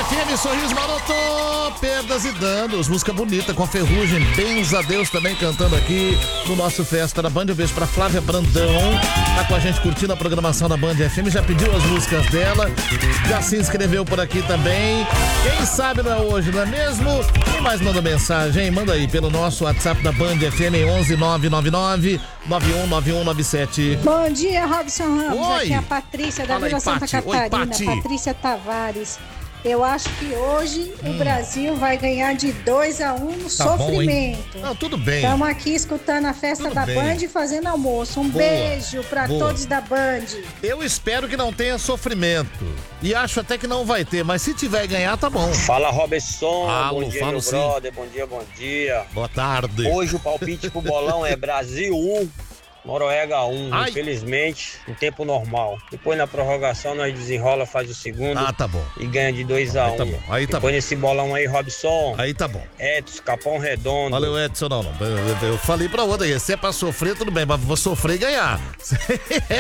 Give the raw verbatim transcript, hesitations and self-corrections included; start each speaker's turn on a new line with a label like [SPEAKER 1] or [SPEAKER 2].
[SPEAKER 1] F M, Sorriso Maroto, perdas e danos, música bonita com Ferrugem, benza a Deus também cantando aqui no nosso Festa da Band. Um beijo pra Flávia Brandão, tá com a gente curtindo a programação da Band F M, já pediu as músicas dela, já se inscreveu por aqui também. Quem sabe não é hoje, não é mesmo? Quem mais manda mensagem, hein? Manda aí pelo nosso WhatsApp da Band F M, onze nove nove nove, nove um nove um nove sete.
[SPEAKER 2] Bom dia, Robson Ramos.
[SPEAKER 1] Oi.
[SPEAKER 2] Aqui é a Patrícia da
[SPEAKER 1] Fala
[SPEAKER 2] Vila
[SPEAKER 1] aí,
[SPEAKER 2] Santa
[SPEAKER 1] Pati.
[SPEAKER 2] Catarina.
[SPEAKER 1] Oi, Pati.
[SPEAKER 2] Patrícia Tavares. Eu acho que hoje
[SPEAKER 1] Hum.
[SPEAKER 2] o Brasil vai ganhar de dois a um no
[SPEAKER 1] Tá bom,
[SPEAKER 2] sofrimento.
[SPEAKER 1] hein? Não, tudo bem.
[SPEAKER 2] Estamos aqui escutando a festa
[SPEAKER 1] Tudo
[SPEAKER 2] da
[SPEAKER 1] bem.
[SPEAKER 2] Band e fazendo almoço. Um
[SPEAKER 1] Boa.
[SPEAKER 2] beijo pra
[SPEAKER 1] Boa.
[SPEAKER 2] todos da Band.
[SPEAKER 1] Eu espero que não tenha sofrimento. E acho até que não vai ter, mas se tiver ganhar, tá bom.
[SPEAKER 3] Fala, Robson.
[SPEAKER 1] Alô,
[SPEAKER 3] Bom dia,
[SPEAKER 1] falo
[SPEAKER 3] meu
[SPEAKER 1] sim.
[SPEAKER 3] brother. Bom dia, bom dia.
[SPEAKER 1] Boa tarde.
[SPEAKER 3] Hoje o palpite pro bolão é Brasil um, Noruega um.
[SPEAKER 1] Ai.
[SPEAKER 3] Infelizmente, em tempo normal. Depois na prorrogação nós desenrola, faz o segundo
[SPEAKER 1] Ah, tá bom.
[SPEAKER 3] e ganha de dois a um.
[SPEAKER 1] Aí tá bom, aí tá
[SPEAKER 3] Depois
[SPEAKER 1] bom.
[SPEAKER 3] nesse bolão aí, Robson.
[SPEAKER 1] Aí tá bom.
[SPEAKER 3] Edson, Capão Redondo.
[SPEAKER 1] Valeu, Edson, não, não. Eu, eu- eu falei pra outra aí, se é pra sofrer, tudo bem, mas vou sofrer e ganhar.